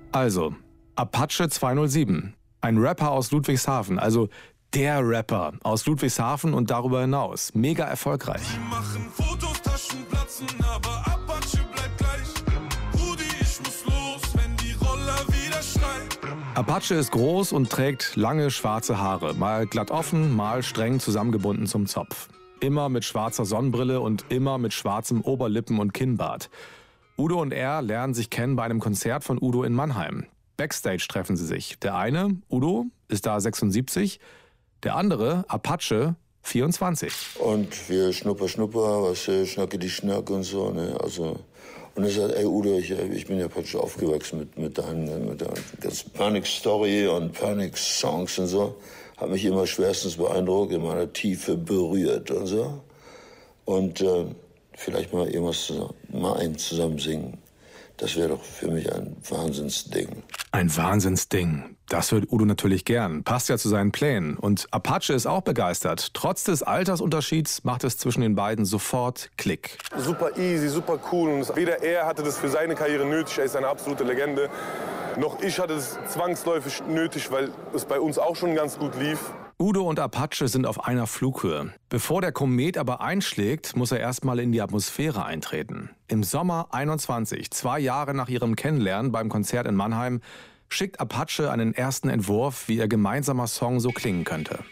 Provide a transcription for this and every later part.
Also, Apache 207, ein Rapper aus Ludwigshafen, also der Rapper aus Ludwigshafen und darüber hinaus. Mega erfolgreich. Die machen Fotos, Taschen platzen, aber Apache bleibt gleich. Rudi, ich muss los, wenn die Roller wieder schreien. Apache ist groß und trägt lange schwarze Haare, mal glatt offen, mal streng zusammengebunden zum Zopf. Immer mit schwarzer Sonnenbrille und immer mit schwarzem Oberlippen- und Kinnbart. Udo und er lernen sich kennen bei einem Konzert von Udo in Mannheim. Backstage treffen sie sich. Der eine, Udo, ist da 76, der andere, Apache, 24. Und wir Schnupper, was Schnacke die Schnack und so, ne? Also, und er sagt, ey Udo, ich bin ja praktisch aufgewachsen mit der ganzen Panik-Story und Panik-Songs und so. Hat mich immer schwerstens beeindruckt, in meiner Tiefe berührt und so. Und vielleicht mal irgendwas zusammen singen. Das wäre doch für mich ein Wahnsinnsding. Ein Wahnsinnsding. Das hört Udo natürlich gern. Passt ja zu seinen Plänen. Und Apache ist auch begeistert. Trotz des Altersunterschieds macht es zwischen den beiden sofort Klick. Super easy, super cool. Und weder er hatte das für seine Karriere nötig, er ist eine absolute Legende, noch ich hatte es zwangsläufig nötig, weil es bei uns auch schon ganz gut lief. Udo und Apache sind auf einer Flughöhe. Bevor der Komet aber einschlägt, muss er erstmal in die Atmosphäre eintreten. Im Sommer 21, 2 Jahre nach ihrem Kennenlernen beim Konzert in Mannheim, schickt Apache einen ersten Entwurf, wie ihr gemeinsamer Song so klingen könnte.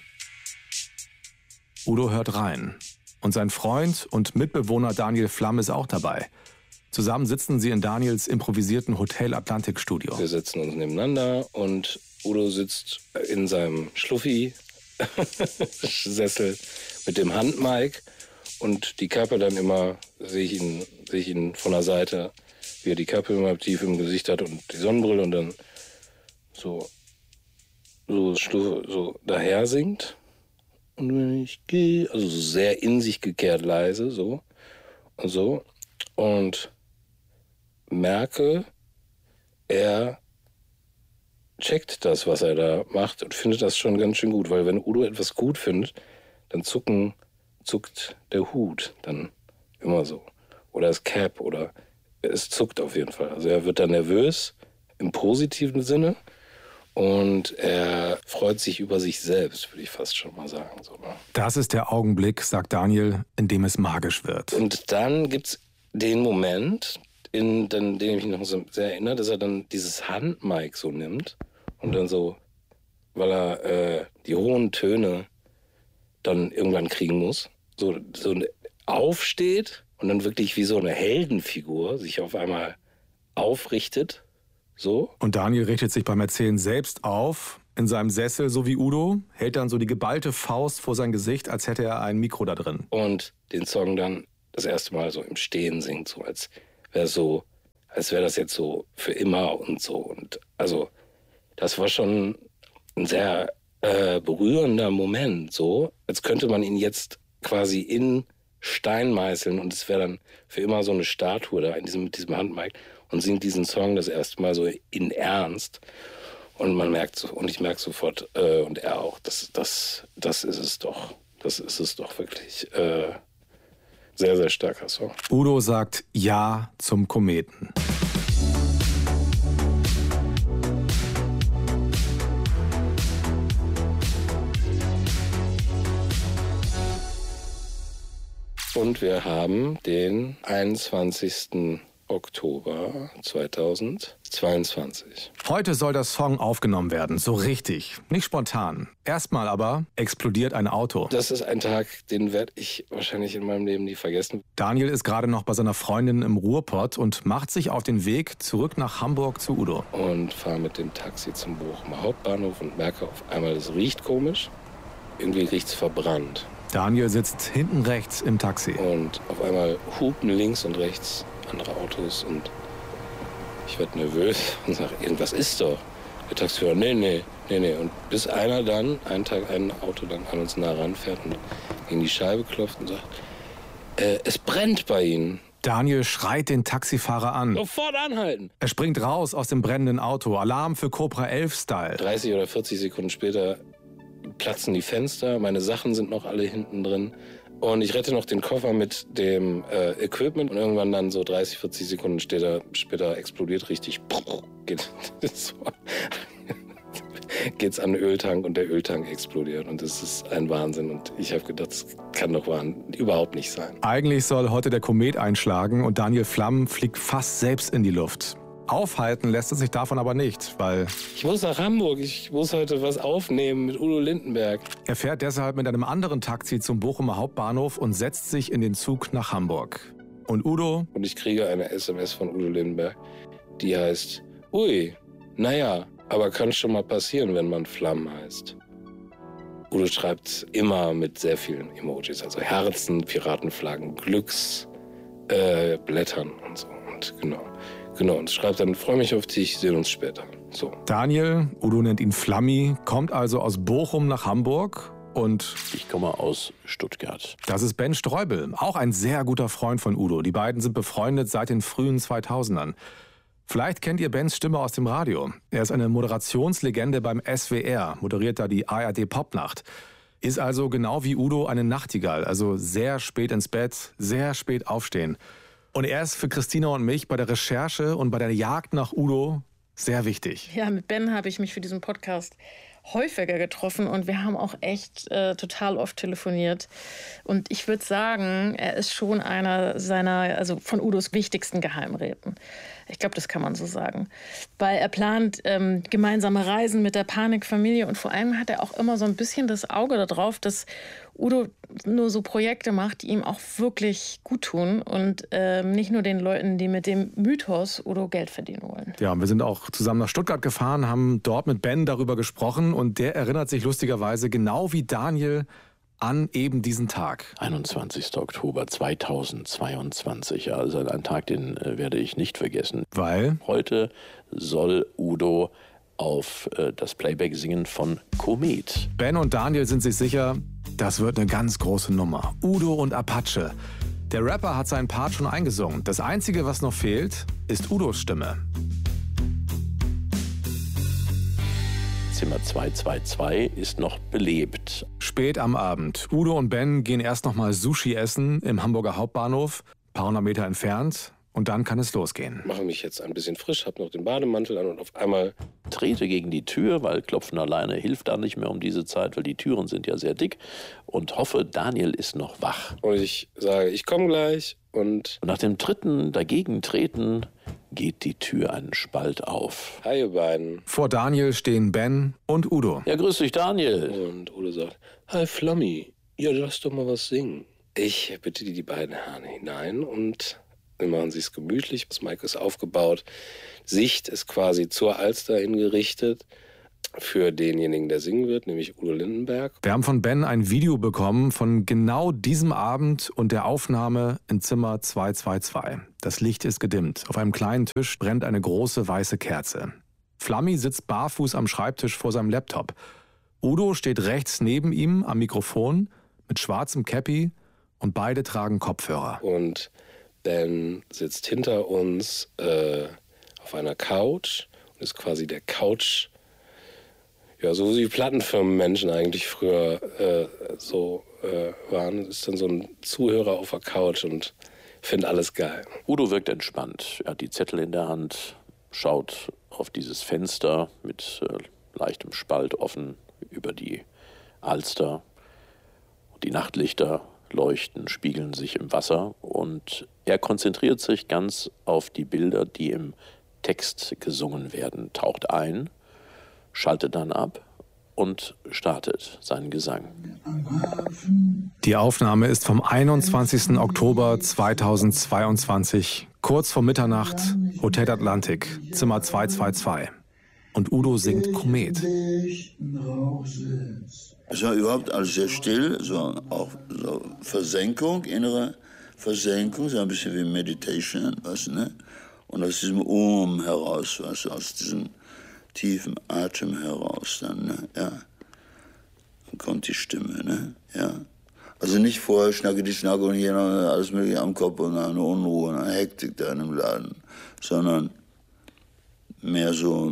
Udo hört rein. Und sein Freund und Mitbewohner Daniel Flamm ist auch dabei. Zusammen sitzen sie in Daniels improvisierten Hotel Atlantik Studio. Wir setzen uns nebeneinander und Udo sitzt in seinem Schluffi-Sessel mit dem Handmic und die Kappe dann immer, sehe ich ihn von der Seite, wie er die Kappe immer tief im Gesicht hat und die Sonnenbrille und dann so daher singt. Und wenn ich gehe, also so sehr in sich gekehrt leise, so und so. Und merke, er checkt das, was er da macht und findet das schon ganz schön gut. Weil wenn Udo etwas gut findet, dann zuckt der Hut dann immer so. Oder das Cap oder es zuckt auf jeden Fall. Also er wird dann nervös im positiven Sinne und er freut sich über sich selbst, würde ich fast schon mal sagen. So, ne? Das ist der Augenblick, sagt Daniel, in dem es magisch wird. Und dann gibt's den Moment, den ich mich noch so sehr erinnere, dass er dann dieses Handmic so nimmt und dann so, weil er die hohen Töne dann irgendwann kriegen muss, so aufsteht und dann wirklich wie so eine Heldenfigur sich auf einmal aufrichtet. So. Und Daniel richtet sich beim Erzählen selbst auf, in seinem Sessel, so wie Udo, hält dann so die geballte Faust vor sein Gesicht, als hätte er ein Mikro da drin. Und den Song dann das erste Mal so im Stehen singt, so als wäre das jetzt so für immer und so. Und also das war schon ein sehr berührender Moment, so als könnte man ihn jetzt quasi in Stein meißeln und es wäre dann für immer so eine Statue da mit diesem Handmic und singt diesen Song das erste Mal so in Ernst. Und man merkt so, und ich merke sofort, und er auch, das ist es doch. Das ist es doch wirklich. Sehr, sehr starker Song. Udo sagt Ja zum Kometen. Und wir haben den 21. Oktober 2022. Heute soll der Song aufgenommen werden, so richtig, nicht spontan. Erstmal aber explodiert ein Auto. Das ist ein Tag, den werde ich wahrscheinlich in meinem Leben nie vergessen. Daniel ist gerade noch bei seiner Freundin im Ruhrpott und macht sich auf den Weg zurück nach Hamburg zu Udo. Und fahre mit dem Taxi zum Bochumer Hauptbahnhof und merke auf einmal, es riecht komisch. Irgendwie riecht's verbrannt. Daniel sitzt hinten rechts im Taxi. Und auf einmal hupen links und rechts andere Autos und ich werde nervös und sage, irgendwas ist doch. Der Taxifahrer, nee. Und bis einer dann, ein Auto dann an uns nah ranfährt und gegen die Scheibe klopft und sagt, es brennt bei Ihnen. Daniel schreit den Taxifahrer an. Sofort anhalten. Er springt raus aus dem brennenden Auto. Alarm für Cobra 11-Style. 30 oder 40 Sekunden später platzen die Fenster. Meine Sachen sind noch alle hinten drin. Und ich rette noch den Koffer mit dem Equipment und irgendwann dann so 30, 40 Sekunden später explodiert richtig. Geht's an den Öltank und der Öltank explodiert. Und das ist ein Wahnsinn. Und ich habe gedacht, das kann doch überhaupt nicht sein. Eigentlich soll heute der Komet einschlagen und Daniel Flamm fliegt fast selbst in die Luft. Aufhalten lässt es sich davon aber nicht, weil... Ich muss nach Hamburg, ich muss heute was aufnehmen mit Udo Lindenberg. Er fährt deshalb mit einem anderen Taxi zum Bochumer Hauptbahnhof und setzt sich in den Zug nach Hamburg. Und Udo? Und ich kriege eine SMS von Udo Lindenberg, die heißt, ui, naja, aber kann schon mal passieren, wenn man Flamm heißt. Udo schreibt immer mit sehr vielen Emojis, also Herzen, Piratenflaggen, Glücksblättern und so. Und Genau, und schreibt dann, freue mich auf dich, sehen uns später. So. Daniel, Udo nennt ihn Flammi, kommt also aus Bochum nach Hamburg und... Ich komme aus Stuttgart. Das ist Ben Streubel, auch ein sehr guter Freund von Udo. Die beiden sind befreundet seit den frühen 2000ern. Vielleicht kennt ihr Bens Stimme aus dem Radio. Er ist eine Moderationslegende beim SWR, moderiert da die ARD Popnacht. Ist also genau wie Udo eine Nachtigall, also sehr spät ins Bett, sehr spät aufstehen. Und er ist für Christina und mich bei der Recherche und bei der Jagd nach Udo sehr wichtig. Ja, mit Ben habe ich mich für diesen Podcast häufiger getroffen und wir haben auch echt total oft telefoniert. Und ich würde sagen, er ist schon einer seiner, also von Udos wichtigsten Geheimräten. Ich glaube, das kann man so sagen. Weil er plant gemeinsame Reisen mit der Panik-Familie und vor allem hat er auch immer so ein bisschen das Auge darauf, dass Udo nur so Projekte macht, die ihm auch wirklich gut tun und nicht nur den Leuten, die mit dem Mythos Udo Geld verdienen wollen. Ja, wir sind auch zusammen nach Stuttgart gefahren, haben dort mit Ben darüber gesprochen und der erinnert sich lustigerweise genau wie Daniel an eben diesen Tag. 21. Oktober 2022, also ein Tag, den werde ich nicht vergessen. Weil? Heute soll Udo auf das Playback singen von Komet. Ben und Daniel sind sich sicher, das wird eine ganz große Nummer. Udo und Apache. Der Rapper hat seinen Part schon eingesungen. Das Einzige, was noch fehlt, ist Udos Stimme. Zimmer 222 ist noch belebt. Spät am Abend. Udo und Ben gehen erst noch mal Sushi essen im Hamburger Hauptbahnhof, ein paar hundert Meter entfernt. Und dann kann es losgehen. Mache mich jetzt ein bisschen frisch, habe noch den Bademantel an und auf einmal... Trete gegen die Tür, weil Klopfen alleine hilft da nicht mehr um diese Zeit, weil die Türen sind ja sehr dick. Und hoffe, Daniel ist noch wach. Und ich sage, ich komme gleich. Und nach dem dritten Dagegentreten geht die Tür einen Spalt auf. Hi, ihr beiden. Vor Daniel stehen Ben und Udo. Ja, grüß dich, Daniel. Und Udo sagt, hi, Flammi, ja, lass doch mal was singen. Ich bitte die beiden Herren hinein und... Wir machen sich's gemütlich, das Mic ist aufgebaut. Sicht ist quasi zur Alster hingerichtet für denjenigen, der singen wird, nämlich Udo Lindenberg. Wir haben von Ben ein Video bekommen von genau diesem Abend und der Aufnahme in Zimmer 222. Das Licht ist gedimmt. Auf einem kleinen Tisch brennt eine große weiße Kerze. Flammi sitzt barfuß am Schreibtisch vor seinem Laptop. Udo steht rechts neben ihm am Mikrofon mit schwarzem Cappy und beide tragen Kopfhörer. Und Ben sitzt hinter uns auf einer Couch und ist quasi der Couch, ja, so wie Plattenfirmenmenschen eigentlich früher waren. Ist dann so ein Zuhörer auf der Couch und findet alles geil. Udo wirkt entspannt. Er hat die Zettel in der Hand, schaut auf dieses Fenster mit leichtem Spalt offen über die Alster. Die Nachtlichter leuchten, spiegeln sich im Wasser und er konzentriert sich ganz auf die Bilder, die im Text gesungen werden, taucht ein, schaltet dann ab und startet seinen Gesang. Die Aufnahme ist vom 21. Oktober 2022, kurz vor Mitternacht, Hotel Atlantik, Zimmer 222. Und Udo singt Komet. Es war überhaupt alles sehr still, so auch so Versenkung, innere Versenkung, so ein bisschen wie Meditation, weißt du, ne? Und aus diesem heraus, weißt du, aus diesem tiefen Atem heraus dann, ne? Ja. Dann kommt die Stimme, ne? Ja. Also nicht vorher schnacke und hier noch alles mögliche am Kopf und eine Unruhe und eine Hektik da in dem Laden, sondern mehr so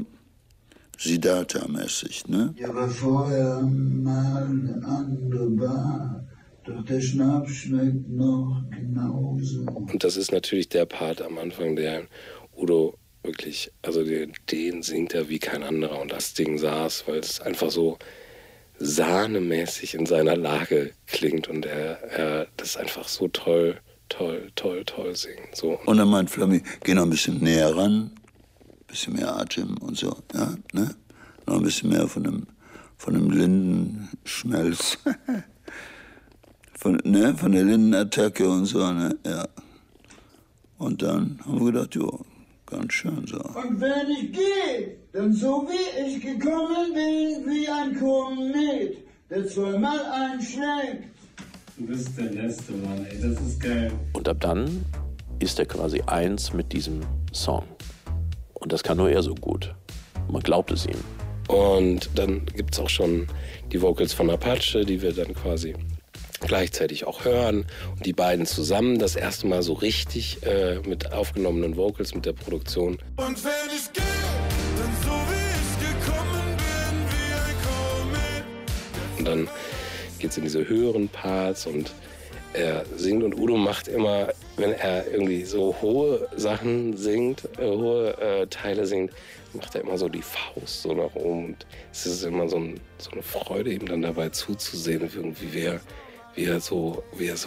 Siddhartha-mäßig, ne? Ja, aber vorher mal eine andere Bar, Doch der Schnaps schmeckt noch genauso. Und das ist natürlich der Part am Anfang, der Udo wirklich, also den singt er wie kein anderer. Und das Ding saß, weil es einfach so sahnemäßig in seiner Lage klingt. Und er das einfach so toll singt. So. Und dann meint Flammi, geh noch ein bisschen näher ran, ein bisschen mehr Atem und so, ja, ne? Noch ein bisschen mehr von dem Lindenschmelz. Von der Lindenattacke und so, ne, ja. Und dann haben wir gedacht, jo, ganz schön so. Und wenn ich gehe, dann so wie ich gekommen bin, wie ein Komet, der zweimal einschlägt. Du bist der Letzte, Mann, ey, das ist geil. Und ab dann ist er quasi eins mit diesem Song. Und das kann nur er so gut. Man glaubt es ihm. Und dann gibt es auch schon die Vocals von Apache, die wir dann quasi gleichzeitig auch hören. Und die beiden zusammen das erste Mal so richtig mit aufgenommenen Vocals, mit der Produktion. Und wenn ich gehe, dann so wie ich gekommen bin, wie ein Komet. Und dann geht's in diese höheren Parts und er singt und Udo macht immer, wenn er irgendwie so hohe Sachen singt, hohe Teile singt, macht er immer so die Faust so nach oben. Und es ist immer so eine Freude, ihm dann dabei zuzusehen, irgendwie wie er so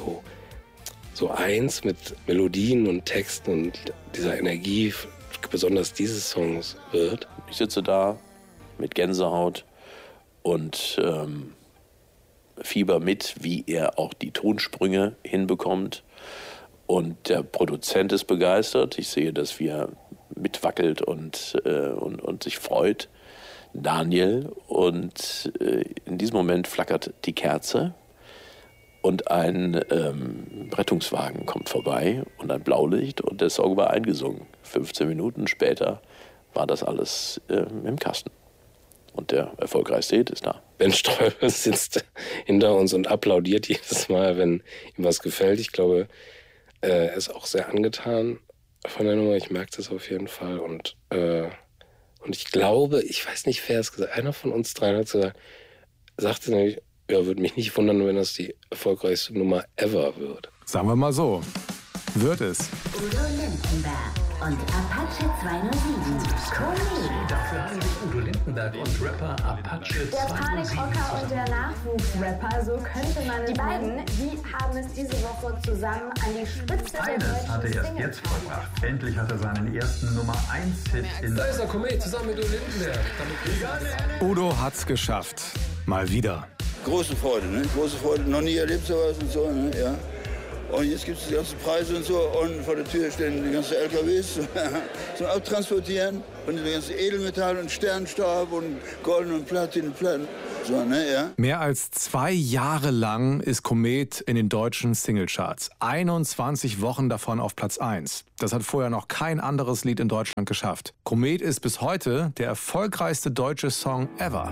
eins mit Melodien und Texten und dieser Energie, besonders dieses Songs, wird. Ich sitze da mit Gänsehaut und Fieber mit, wie er auch die Tonsprünge hinbekommt. Und der Produzent ist begeistert. Ich sehe, dass wir mitwackelt und sich freut. Daniel. Und in diesem Moment flackert die Kerze und ein Rettungswagen kommt vorbei und ein Blaulicht und der Song war eingesungen. 15 Minuten später war das alles im Kasten. Und der erfolgreichste Hit ist da. Ben Streuber sitzt hinter uns und applaudiert jedes Mal, wenn ihm was gefällt. Ich glaube, er ist auch sehr angetan von der Nummer. Ich merke das auf jeden Fall. Und ich glaube, ich weiß nicht, wer es gesagt hat. Einer von uns dreien hat gesagt, sagte nämlich, ja, würde mich nicht wundern, wenn das die erfolgreichste Nummer ever wird. Sagen wir mal so. Wird es. Udo Lindenberg und Apache 207. Dafür haben sich Udo Lindenberg und Rapper Apache 207. Der Panikrocker und der Nachwuchsrapper, so könnte man es. Die beiden, die haben es diese Woche zusammen an die Spitze der deutschen Eines hat er erst jetzt vollbracht. Endlich hat er seinen ersten Nummer 1-Hit in... Da ist er, Komet, zusammen mit Udo Lindenberg. Udo hat's geschafft. Mal wieder. Große Freude, ne? Große Freude. Noch nie erlebt sowas und so, ne? Ja. Und jetzt gibt es die ganzen Preise und so. Und vor der Tür stehen die ganzen LKWs zum Abtransportieren. Und die ganzen Edelmetall und Sternstaub und Golden und Platin. So, ne, ja. Mehr als 2 Jahre lang ist Komet in den deutschen Singlecharts. 21 Wochen davon auf Platz 1. Das hat vorher noch kein anderes Lied in Deutschland geschafft. Komet ist bis heute der erfolgreichste deutsche Song ever.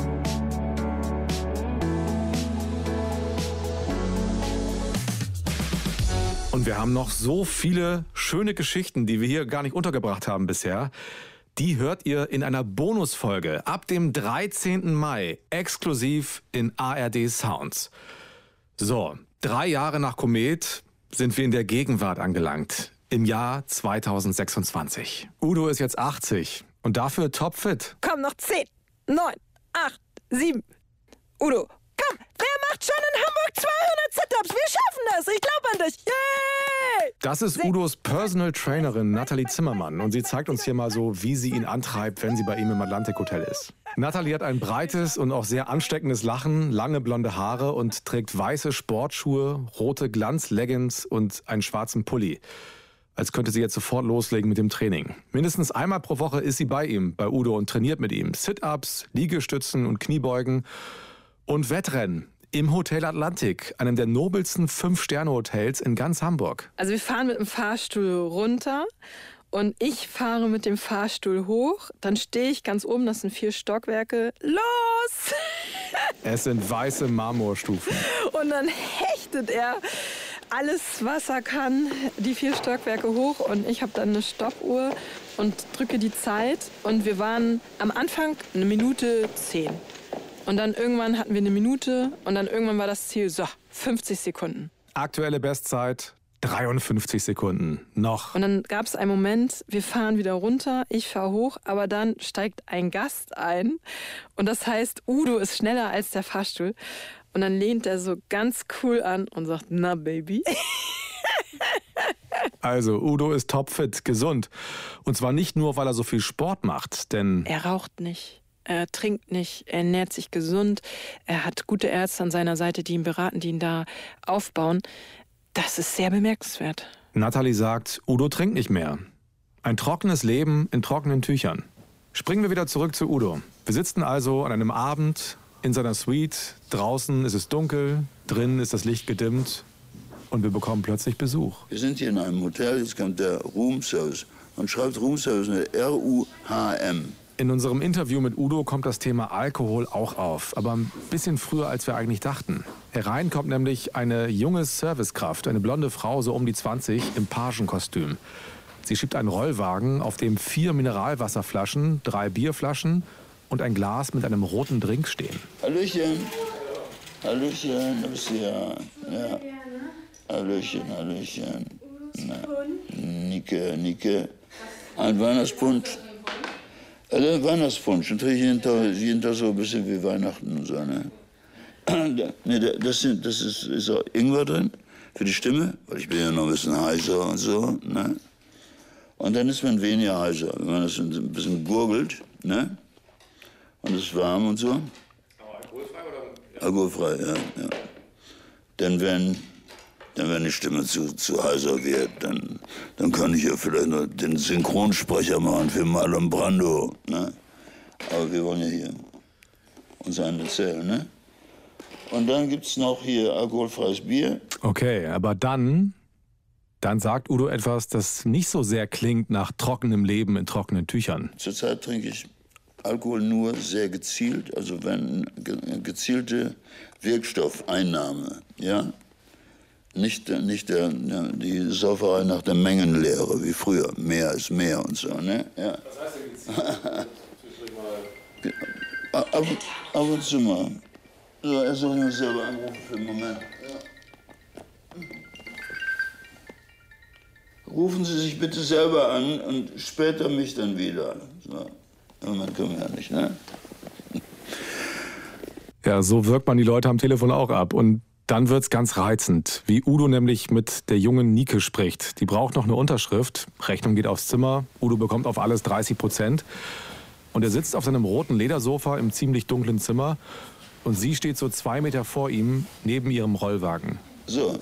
Und wir haben noch so viele schöne Geschichten, die wir hier gar nicht untergebracht haben bisher. Die hört ihr in einer Bonusfolge ab dem 13. Mai exklusiv in ARD Sounds. So, 3 Jahre nach Komet sind wir in der Gegenwart angelangt. Im Jahr 2026. Udo ist jetzt 80 und dafür topfit. Komm, noch 10, 9, 8, 7. Udo, komm, wer macht schon in Hamburg 200 Sit-Ups? Wir schaffen das, ich glaube an dich. Yay! Das ist Udos Personal Trainerin Nathalie Zimmermann und sie zeigt uns hier mal so, wie sie ihn antreibt, wenn sie bei ihm im Atlantic Hotel ist. Nathalie hat ein breites und auch sehr ansteckendes Lachen, lange blonde Haare und trägt weiße Sportschuhe, rote Glanz-Leggings und einen schwarzen Pulli. Als könnte sie jetzt sofort loslegen mit dem Training. Mindestens einmal pro Woche ist sie bei ihm, bei Udo, und trainiert mit ihm. Sit-Ups, Liegestützen und Kniebeugen und Wettrennen. Im Hotel Atlantic, einem der nobelsten 5-Sterne-Hotels in ganz Hamburg. Also wir fahren mit dem Fahrstuhl runter und ich fahre mit dem Fahrstuhl hoch. Dann stehe ich ganz oben, das sind 4 Stockwerke. Los! Es sind weiße Marmorstufen. Und dann hechtet er alles, was er kann, die 4 Stockwerke hoch. Und ich habe dann eine Stoppuhr und drücke die Zeit. Und wir waren am Anfang 1 Minute 10. Und dann irgendwann hatten wir 1 Minute und dann irgendwann war das Ziel, so, 50 Sekunden. Aktuelle Bestzeit 53 Sekunden. Noch. Und dann gab es einen Moment, wir fahren wieder runter, ich fahre hoch, aber dann steigt ein Gast ein. Und das heißt, Udo ist schneller als der Fahrstuhl. Und dann lehnt er so ganz cool an und sagt, na Baby. Also, Udo ist topfit, gesund. Und zwar nicht nur, weil er so viel Sport macht, denn... Er raucht nicht, er trinkt nicht, er ernährt sich gesund. Er hat gute Ärzte an seiner Seite, die ihn beraten, die ihn da aufbauen. Das ist sehr bemerkenswert. Natalie sagt, Udo trinkt nicht mehr. Ein trockenes Leben in trockenen Tüchern. Springen wir wieder zurück zu Udo. Wir sitzen also an einem Abend in seiner Suite. Draußen ist es dunkel, drinnen ist das Licht gedimmt und wir bekommen plötzlich Besuch. Wir sind hier in einem Hotel, jetzt kommt der Roomservice. Man schreibt Roomservice mit R-U-H-M. In unserem Interview mit Udo kommt das Thema Alkohol auch auf, aber ein bisschen früher, als wir eigentlich dachten. Herein kommt nämlich eine junge Servicekraft, eine blonde Frau, so um die 20, im Pagenkostüm. Sie schiebt einen Rollwagen, auf dem 4 Mineralwasserflaschen, 3 Bierflaschen und ein Glas mit einem roten Drink stehen. Hallöchen. Hallöchen, du bist ja. Ja. Hallöchen, Hallöchen. Na, Nike. Ein Weihnachtspunsch. Weihnachtspunsch. Und trinke jeden Tag so ein bisschen wie Weihnachten und so. Ne? Das ist auch Ingwer drin für die Stimme, weil ich bin ja noch ein bisschen heiser und so. Ne? Und dann ist man weniger heiser, wenn man das ein bisschen gurgelt. Ne? Und es ist warm und so. Alkoholfrei, ja. Denn wenn die Stimme zu heiser wird, dann kann ich ja vielleicht noch den Synchronsprecher machen für Marlon Brando. Ne? Aber wir wollen ja hier uns einen erzählen, ne? Und dann gibt's noch hier alkoholfreies Bier. Okay, aber dann sagt Udo etwas, das nicht so sehr klingt nach trockenem Leben in trockenen Tüchern. Zurzeit trinke ich Alkohol nur sehr gezielt, also wenn gezielte Wirkstoffeinnahme, ja. Nicht die Sauferei nach der Mengenlehre, wie früher. Mehr ist mehr und so, ne? Ja. Was heißt denn gezielt? Ab und zu mal. So, er soll mich selber anrufen für einen Moment. Ja. Rufen Sie sich bitte selber an und später mich dann wieder. So. Im Moment können wir ja nicht, ne? Ja, so wirkt man die Leute am Telefon auch ab. Und dann wird's ganz reizend, wie Udo nämlich mit der jungen Nike spricht. Die braucht noch eine Unterschrift, Rechnung geht aufs Zimmer, Udo bekommt auf alles 30%. Und er sitzt auf seinem roten Ledersofa im ziemlich dunklen Zimmer und sie steht so 2 Meter vor ihm, neben ihrem Rollwagen. So.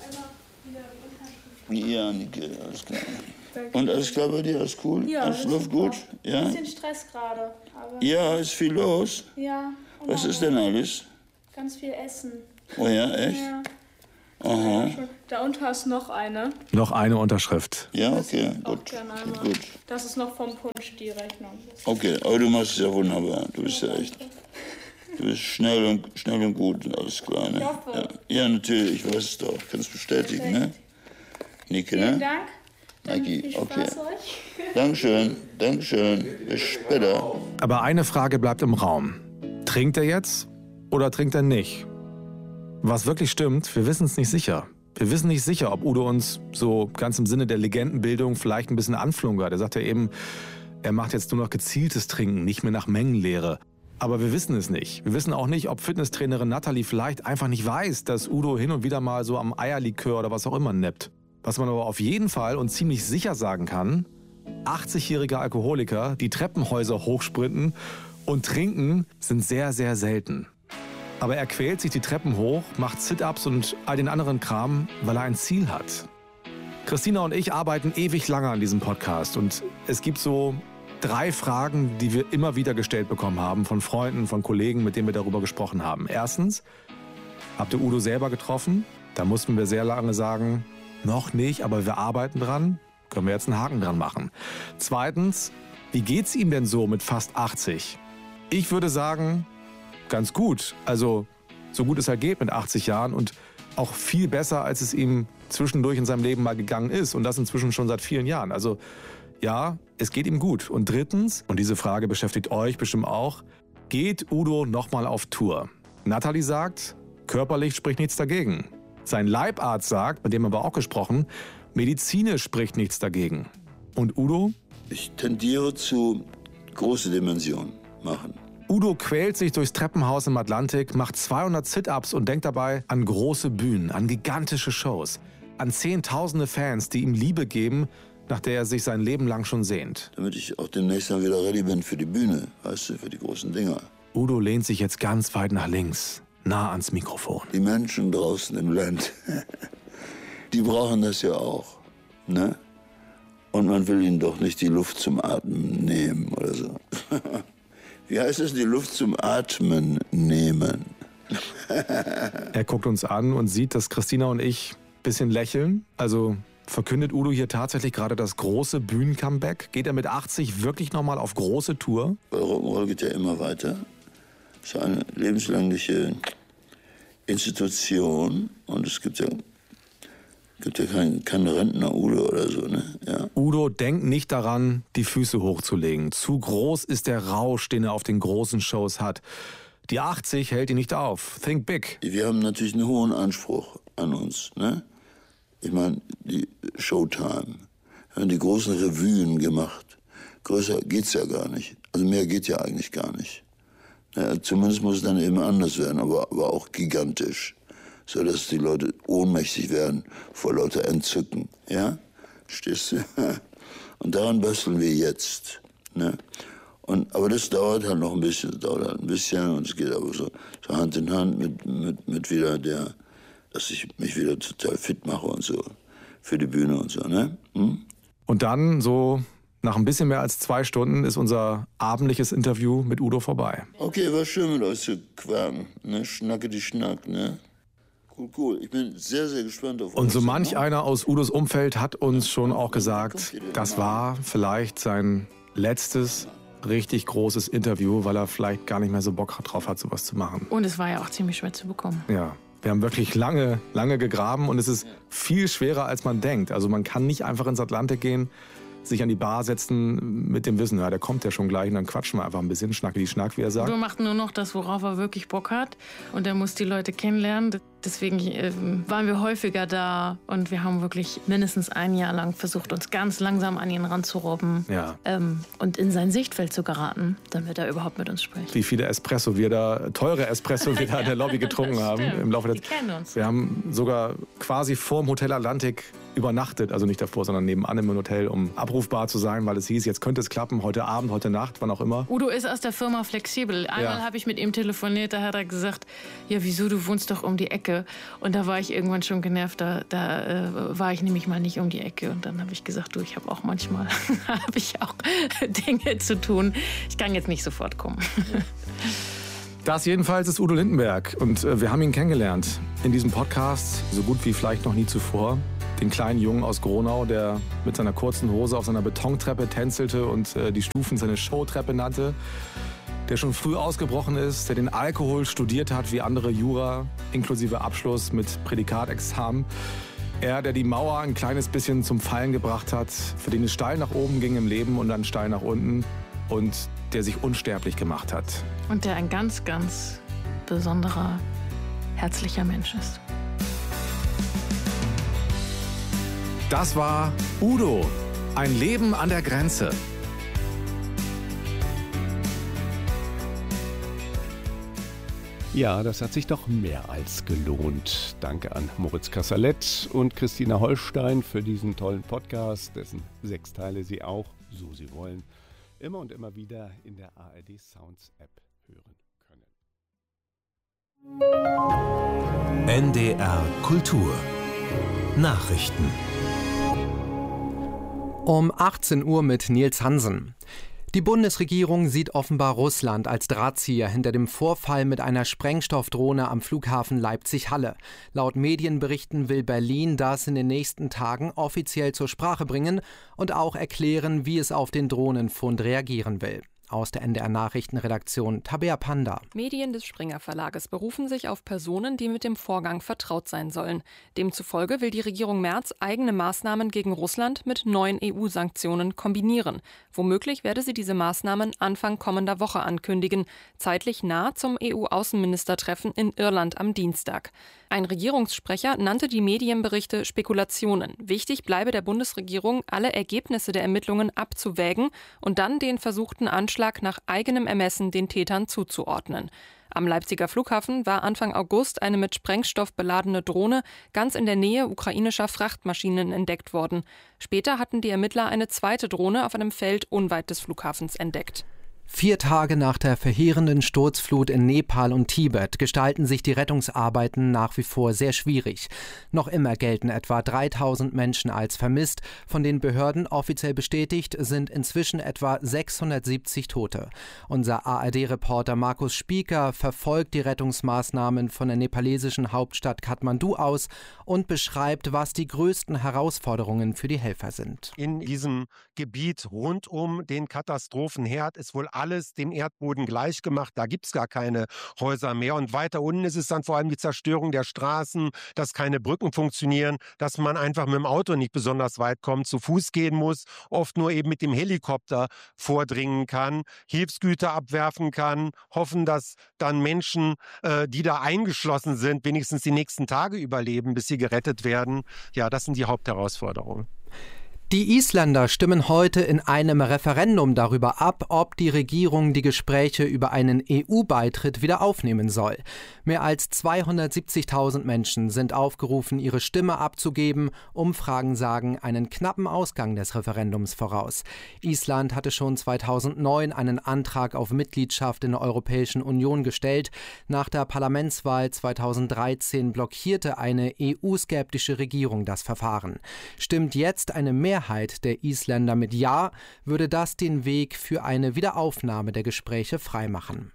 Ja, Nike, alles klar. Und alles klar bei dir, alles cool? Ja, alles läuft gut? Ja? Ein bisschen Stress gerade. Ja, ist viel los? Ja. Was ist denn alles? Ganz viel Essen. Oh ja, echt? Ja. Aha. Da unten ist noch eine. Noch eine Unterschrift. Ja, okay, gut. Gut. Das ist noch vom Punsch, die Rechnung. Okay, aber du machst es ja wunderbar. Du bist ja echt. Du bist schnell und gut und alles klar, ne? Ich hoffe. Ja, natürlich, ich weiß es doch. Kannst bestätigen, ne? Nike, ne? Vielen Dank. Nike, Viel Spaß okay. euch. Dankeschön. Bis später. Aber eine Frage bleibt im Raum. Trinkt er jetzt oder trinkt er nicht? Was wirklich stimmt, wir wissen es nicht sicher. Wir wissen nicht sicher, ob Udo uns so ganz im Sinne der Legendenbildung vielleicht ein bisschen anflunkert. Er sagt ja eben, er macht jetzt nur noch gezieltes Trinken, nicht mehr nach Mengenlehre. Aber wir wissen es nicht. Wir wissen auch nicht, ob Fitnesstrainerin Natalie vielleicht einfach nicht weiß, dass Udo hin und wieder mal so am Eierlikör oder was auch immer nippt. Was man aber auf jeden Fall und ziemlich sicher sagen kann, 80-jährige Alkoholiker, die Treppenhäuser hochsprinten und trinken, sind sehr, sehr selten. Aber er quält sich die Treppen hoch, macht Sit-Ups und all den anderen Kram, weil er ein Ziel hat. Christina und ich arbeiten ewig lange an diesem Podcast und es gibt so 3 Fragen, die wir immer wieder gestellt bekommen haben von Freunden, von Kollegen, mit denen wir darüber gesprochen haben. Erstens, habt ihr Udo selber getroffen? Da mussten wir sehr lange sagen, noch nicht, aber wir arbeiten dran. Können wir jetzt einen Haken dran machen. Zweitens, wie geht's ihm denn so mit fast 80? Ich würde sagen, ganz gut. Also so gut es halt geht mit 80 Jahren und auch viel besser, als es ihm zwischendurch in seinem Leben mal gegangen ist. Und das inzwischen schon seit vielen Jahren. Also ja, es geht ihm gut. Und drittens, und diese Frage beschäftigt euch bestimmt auch, geht Udo nochmal auf Tour? Natalie sagt, körperlich spricht nichts dagegen. Sein Leibarzt sagt, mit dem haben wir auch gesprochen, medizinisch spricht nichts dagegen. Und Udo? Ich tendiere zu große Dimensionen machen. Udo quält sich durchs Treppenhaus im Atlantik, macht 200 Sit-Ups und denkt dabei an große Bühnen, an gigantische Shows, an Zehntausende Fans, die ihm Liebe geben, nach der er sich sein Leben lang schon sehnt. Damit ich auch demnächst dann wieder ready bin für die Bühne, weißt du, für die großen Dinger. Udo lehnt sich jetzt ganz weit nach links, nah ans Mikrofon. Die Menschen draußen im Land, die brauchen das ja auch, ne? Und man will ihnen doch nicht die Luft zum Atmen nehmen oder so. Wie heißt es, die Luft zum Atmen nehmen? Er guckt uns an und sieht, dass Christina und ich ein bisschen lächeln. Also verkündet Udo hier tatsächlich gerade das große Bühnen-Comeback? Geht er mit 80 wirklich nochmal auf große Tour? Rock'n'Roll geht ja immer weiter. Es ist eine lebenslängliche Institution und es gibt ja keinen Rentner Udo oder so, ne? Ja. Udo denkt nicht daran, die Füße hochzulegen. Zu groß ist der Rausch, den er auf den großen Shows hat. Die 80 hält ihn nicht auf. Think big. Wir haben natürlich einen hohen Anspruch an uns, ne? Ich meine, die Showtime. Wir haben die großen Revuen gemacht. Größer geht's ja gar nicht. Also mehr geht ja eigentlich gar nicht. Ja, zumindest muss es dann eben anders werden, aber auch gigantisch. So dass die Leute ohnmächtig werden vor lauter Entzücken. Ja? Stehst du? Und daran basteln wir jetzt. Ne? Aber das dauert halt noch ein bisschen. Und es geht aber so Hand in Hand mit wieder dass ich mich wieder total fit mache und so. Für die Bühne und so. Ne? Hm? Und dann, so nach ein bisschen mehr als 2 Stunden, ist unser abendliches Interview mit Udo vorbei. Okay, war schön mit euch zu quaken. Ne? Schnacke die Schnack, ne? Cool. Ich bin sehr, sehr gespannt auf euch. Und so manch einer aus Udos Umfeld hat uns schon auch gesagt, das war vielleicht sein letztes richtig großes Interview, weil er vielleicht gar nicht mehr so Bock drauf hat, sowas zu machen. Und es war ja auch ziemlich schwer zu bekommen. Ja, wir haben wirklich lange gegraben und es ist viel schwerer, als man denkt. Also man kann nicht einfach ins Atlantik gehen, sich an die Bar setzen mit dem Wissen, ja, der kommt ja schon gleich und dann quatschen wir einfach ein bisschen, schnacke die Schnack, wie er sagt. Udo macht nur noch das, worauf er wirklich Bock hat und er muss die Leute kennenlernen. Deswegen waren wir häufiger da und wir haben wirklich mindestens ein Jahr lang versucht, uns ganz langsam an ihn ranzurobben und in sein Sichtfeld zu geraten, damit er überhaupt mit uns spricht. Wie viele teure Espresso wir da in der Lobby getrunken haben. Im Laufe der Die kennen uns. Wir haben sogar quasi vorm Hotel Atlantik übernachtet, also nicht davor, sondern nebenan im Hotel, um abrufbar zu sein, weil es hieß, jetzt könnte es klappen, heute Abend, heute Nacht, wann auch immer. Udo ist aus der Firma flexibel. Einmal habe ich mit ihm telefoniert, da hat er gesagt, ja wieso, du wohnst doch um die Ecke. Und da war ich irgendwann schon genervt, da war ich nämlich mal nicht um die Ecke. Und dann habe ich gesagt, du, ich habe auch manchmal habe ich auch Dinge zu tun. Ich kann jetzt nicht sofort kommen. Das jedenfalls ist Udo Lindenberg und wir haben ihn kennengelernt in diesem Podcast, so gut wie vielleicht noch nie zuvor. Den kleinen Jungen aus Gronau, der mit seiner kurzen Hose auf seiner Betontreppe tänzelte und die Stufen seine Showtreppe nannte. Der schon früh ausgebrochen ist, der den Alkohol studiert hat wie andere Jura, inklusive Abschluss mit Prädikatexamen. Er, der die Mauer ein kleines bisschen zum Fallen gebracht hat, für den es steil nach oben ging im Leben und dann steil nach unten und der sich unsterblich gemacht hat. Und der ein ganz, ganz besonderer, herzlicher Mensch ist. Das war Udo, ein Leben an der Grenze. Ja, das hat sich doch mehr als gelohnt. Danke an Moritz Kassalett und Christina Holstein für diesen tollen Podcast, dessen 6 Teile Sie auch, so Sie wollen, immer und immer wieder in der ARD Sounds App hören können. NDR Kultur Nachrichten um 18 Uhr mit Nils Hansen. Die Bundesregierung sieht offenbar Russland als Drahtzieher hinter dem Vorfall mit einer Sprengstoffdrohne am Flughafen Leipzig-Halle. Laut Medienberichten will Berlin das in den nächsten Tagen offiziell zur Sprache bringen und auch erklären, wie es auf den Drohnenfund reagieren will. Aus der NDR-Nachrichtenredaktion Tabea Panda. Medien des Springer Verlages berufen sich auf Personen, die mit dem Vorgang vertraut sein sollen. Demzufolge will die Regierung Merz eigene Maßnahmen gegen Russland mit neuen EU-Sanktionen kombinieren. Womöglich werde sie diese Maßnahmen Anfang kommender Woche ankündigen, zeitlich nah zum EU-Außenministertreffen in Irland am Dienstag. Ein Regierungssprecher nannte die Medienberichte Spekulationen. Wichtig bleibe der Bundesregierung, alle Ergebnisse der Ermittlungen abzuwägen und dann den versuchten Anschlag nach eigenem Ermessen den Tätern zuzuordnen. Am Leipziger Flughafen war Anfang August eine mit Sprengstoff beladene Drohne ganz in der Nähe ukrainischer Frachtmaschinen entdeckt worden. Später hatten die Ermittler eine zweite Drohne auf einem Feld unweit des Flughafens entdeckt. 4 Tage nach der verheerenden Sturzflut in Nepal und Tibet gestalten sich die Rettungsarbeiten nach wie vor sehr schwierig. Noch immer gelten etwa 3000 Menschen als vermisst. Von den Behörden offiziell bestätigt sind inzwischen etwa 670 Tote. Unser ARD-Reporter Markus Spieker verfolgt die Rettungsmaßnahmen von der nepalesischen Hauptstadt Kathmandu aus und beschreibt, was die größten Herausforderungen für die Helfer sind. In diesem Gebiet rund um den Katastrophenherd ist wohl alles dem Erdboden gleichgemacht. Da gibt es gar keine Häuser mehr. Und weiter unten ist es dann vor allem die Zerstörung der Straßen, dass keine Brücken funktionieren, dass man einfach mit dem Auto nicht besonders weit kommt, zu Fuß gehen muss, oft nur eben mit dem Helikopter vordringen kann, Hilfsgüter abwerfen kann, hoffen, dass dann Menschen, die da eingeschlossen sind, wenigstens die nächsten Tage überleben, bis sie gerettet werden. Ja, das sind die Hauptherausforderungen. Die Isländer stimmen heute in einem Referendum darüber ab, ob die Regierung die Gespräche über einen EU-Beitritt wieder aufnehmen soll. Mehr als 270.000 Menschen sind aufgerufen, ihre Stimme abzugeben. Umfragen sagen einen knappen Ausgang des Referendums voraus. Island hatte schon 2009 einen Antrag auf Mitgliedschaft in der Europäischen Union gestellt. Nach der Parlamentswahl 2013 blockierte eine EU-skeptische Regierung das Verfahren. Stimmt jetzt eine Mehrheit der Isländer mit Ja, würde das den Weg für eine Wiederaufnahme der Gespräche freimachen.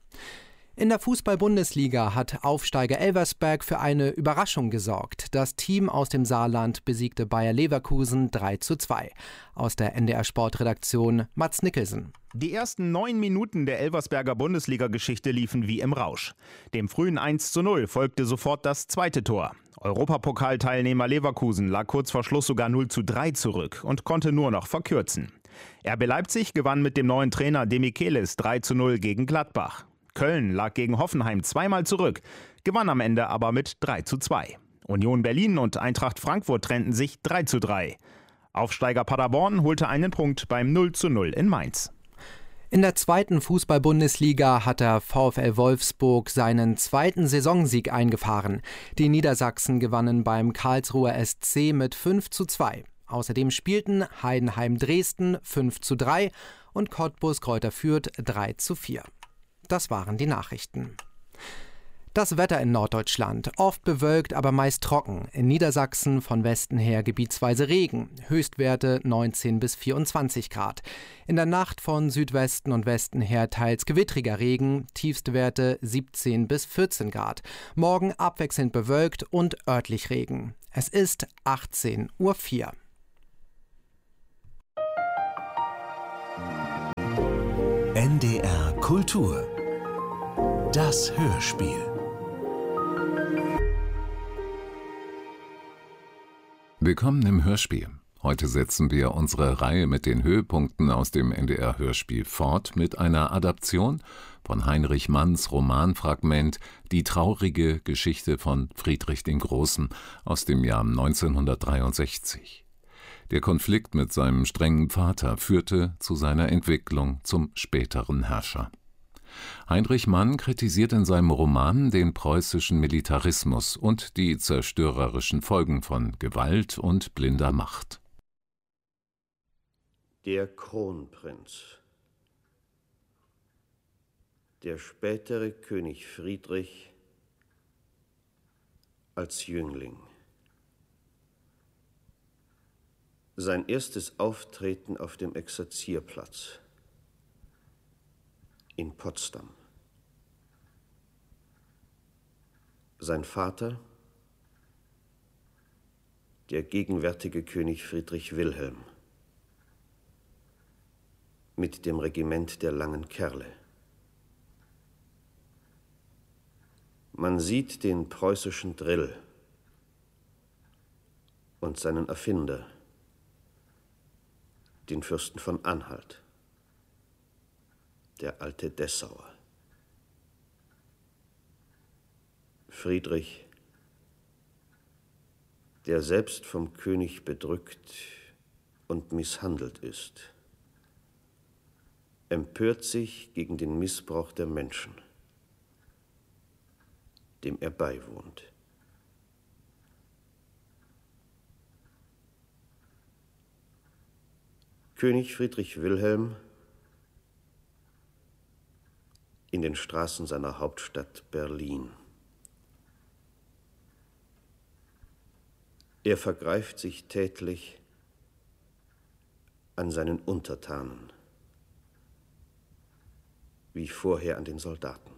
In der Fußball-Bundesliga hat Aufsteiger Elversberg für eine Überraschung gesorgt. Das Team aus dem Saarland besiegte Bayer Leverkusen 3:2. Aus der NDR-Sportredaktion Mats Nicholson. Die ersten 9 Minuten der Elversberger Bundesliga-Geschichte liefen wie im Rausch. Dem frühen 1:0 folgte sofort das zweite Tor. Europapokalteilnehmer Leverkusen lag kurz vor Schluss sogar 0:3 zurück und konnte nur noch verkürzen. RB Leipzig gewann mit dem neuen Trainer Demichelis 3:0 gegen Gladbach. Köln lag gegen Hoffenheim zweimal zurück, gewann am Ende aber mit 3:2. Union Berlin und Eintracht Frankfurt trennten sich 3:3. Aufsteiger Paderborn holte einen Punkt beim 0:0 in Mainz. In der zweiten Fußball-Bundesliga hat der VfL Wolfsburg seinen zweiten Saisonsieg eingefahren. Die Niedersachsen gewannen beim Karlsruher SC mit 5:2. Außerdem spielten Heidenheim Dresden 5:3 und Cottbus Greuther Fürth 3:4. Das waren die Nachrichten. Das Wetter in Norddeutschland. Oft bewölkt, aber meist trocken. In Niedersachsen von Westen her gebietsweise Regen. Höchstwerte 19 bis 24 Grad. In der Nacht von Südwesten und Westen her teils gewittriger Regen. Tiefstwerte 17 bis 14 Grad. Morgen abwechselnd bewölkt und örtlich Regen. Es ist 18:04 Uhr. NDR Kultur. Das Hörspiel. Willkommen im Hörspiel. Heute setzen wir unsere Reihe mit den Höhepunkten aus dem NDR-Hörspiel fort mit einer Adaption von Heinrich Manns Romanfragment Die traurige Geschichte von Friedrich dem Großen aus dem Jahr 1963. Der Konflikt mit seinem strengen Vater führte zu seiner Entwicklung zum späteren Herrscher. Heinrich Mann kritisiert in seinem Roman den preußischen Militarismus und die zerstörerischen Folgen von Gewalt und blinder Macht. Der Kronprinz. Der spätere König Friedrich als Jüngling. Sein erstes Auftreten auf dem Exerzierplatz in Potsdam. Sein Vater, der gegenwärtige König Friedrich Wilhelm. mit dem Regiment der langen Kerle. Man sieht den preußischen Drill und seinen Erfinder, den Fürsten von Anhalt, der alte Dessauer. Friedrich, der selbst vom König bedrückt und misshandelt ist, empört sich gegen den Missbrauch der Menschen, dem er beiwohnt. König Friedrich Wilhelm in den Straßen seiner Hauptstadt Berlin. Er vergreift sich tätlich an seinen Untertanen, wie vorher an den Soldaten.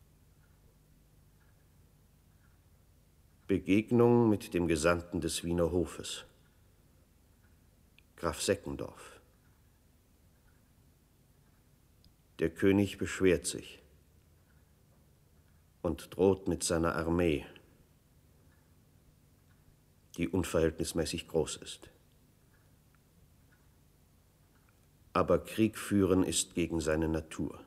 Begegnung mit dem Gesandten des Wiener Hofes, Graf Seckendorf. Der König beschwert sich und droht mit seiner Armee, die unverhältnismäßig groß ist. Aber Krieg führen ist gegen seine Natur.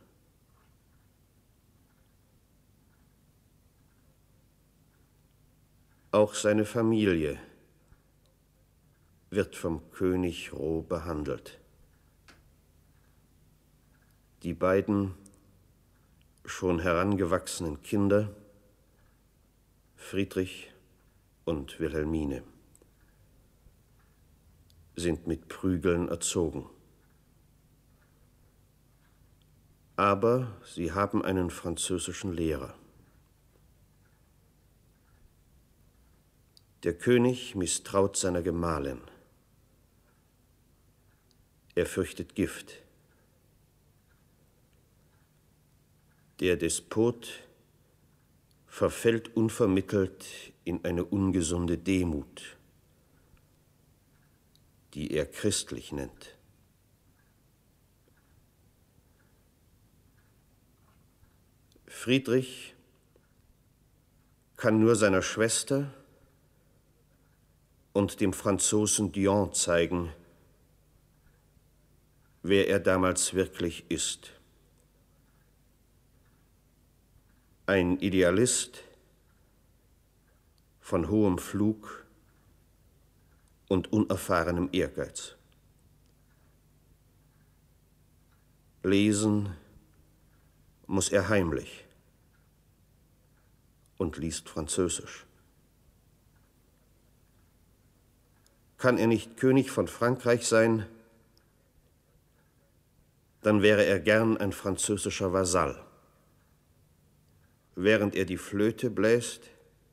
Auch seine Familie wird vom König roh behandelt. Die beiden schon herangewachsenen Kinder, Friedrich und Wilhelmine, sind mit Prügeln erzogen. Aber sie haben einen französischen Lehrer. Der König misstraut seiner Gemahlin. Er fürchtet Gift. Der Despot verfällt unvermittelt in eine ungesunde Demut, die er christlich nennt. Friedrich kann nur seiner Schwester und dem Franzosen Dion zeigen, wer er damals wirklich ist. Ein Idealist von hohem Flug und unerfahrenem Ehrgeiz. Lesen muss er heimlich und liest Französisch. Kann er nicht König von Frankreich sein, dann wäre er gern ein französischer Vasall. Während er die Flöte bläst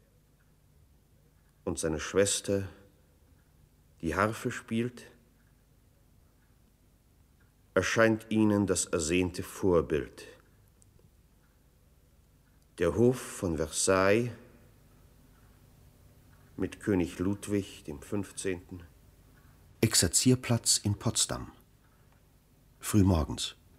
und seine Schwester die Harfe spielt, erscheint ihnen das ersehnte Vorbild. Der Hof von Versailles mit König Ludwig dem 15. Exerzierplatz in Potsdam. Frühmorgens.